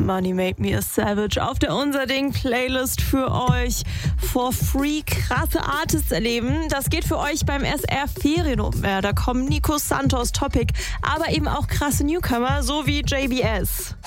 Money Made Me a Savage auf der Unser Ding Playlist für euch. For free krasse Artists erleben. Das geht für euch beim SR Ferienopen. Da kommen Nico Santos, Topic, aber eben auch krasse Newcomer, so wie JBS.